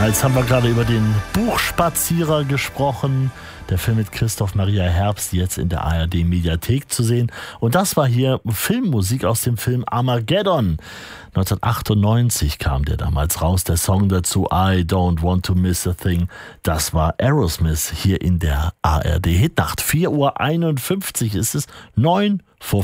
Jetzt haben wir gerade über den Buchspazierer gesprochen. Der Film mit Christoph Maria Herbst, jetzt in der ARD-Mediathek zu sehen. Und das war hier Filmmusik aus dem Film Armageddon. 1998 kam der damals raus. Der Song dazu, I Don't Want to Miss a Thing, das war Aerosmith hier in der ARD-Hitnacht. 4:51 Uhr ist es, 9 vor